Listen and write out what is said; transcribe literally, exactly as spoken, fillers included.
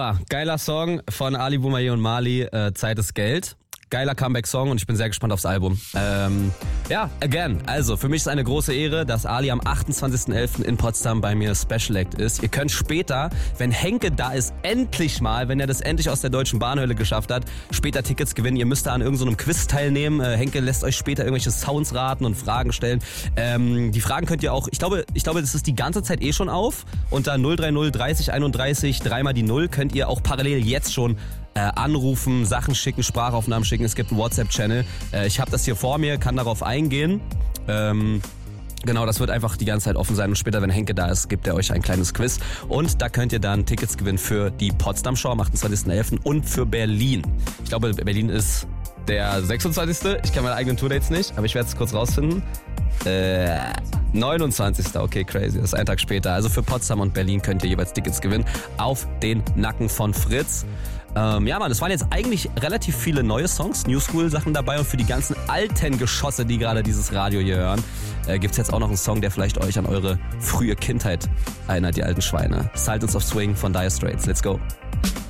Aua, geiler Song von Ali Boumaier und Mali, äh, Zeit ist Geld. Geiler Comeback-Song und ich bin sehr gespannt aufs Album. Ähm, ja, again, also für mich ist eine große Ehre, dass Ali am achtundzwanzigsten elften in Potsdam bei mir Special Act ist. Ihr könnt später, wenn Henke da ist, endlich mal, wenn er das endlich aus der deutschen Bahnhölle geschafft hat, später Tickets gewinnen. Ihr müsst da an irgendeinem so Quiz teilnehmen. Äh, Henke lässt euch später irgendwelche Sounds raten und Fragen stellen. Ähm, die Fragen könnt ihr auch, ich glaube, ich glaube, das ist die ganze Zeit eh schon auf. Unter null drei null dreißig einunddreißig, dreimal die Null könnt ihr auch parallel jetzt schon Äh, anrufen, Sachen schicken, Sprachaufnahmen schicken. Es gibt einen WhatsApp-Channel. Äh, ich habe das hier vor mir, kann darauf eingehen. Ähm, genau, das wird einfach die ganze Zeit offen sein und später, wenn Henke da ist, gibt er euch ein kleines Quiz. Und da könnt ihr dann Tickets gewinnen für die Potsdam-Show am achtundzwanzigsten elften und für Berlin. Ich glaube, Berlin ist der sechsundzwanzigste Ich kenne meine eigenen Tourdates nicht, aber ich werde es kurz rausfinden. Äh, neunundzwanzigsten Okay, crazy. Das ist ein Tag später. Also für Potsdam und Berlin könnt ihr jeweils Tickets gewinnen auf den Nacken von Fritz. Ähm, ja, Mann, es waren jetzt eigentlich relativ viele neue Songs, New School Sachen dabei und für die ganzen alten Geschosse, die gerade dieses Radio hier hören, äh, gibt's jetzt auch noch einen Song, der vielleicht euch an eure frühe Kindheit erinnert, die alten Schweine. Sultans of Swing von Dire Straits. Let's go.